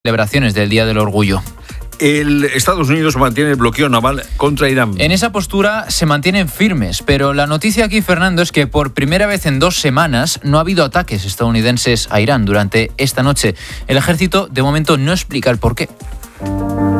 celebraciones del Día del Orgullo. El Estados Unidos mantiene el bloqueo naval contra Irán. En esa postura se mantienen firmes, pero la noticia aquí, Fernando, es que por primera vez en 2 semanas no ha habido ataques estadounidenses a Irán durante esta noche. El ejército, de momento, no explica el porqué.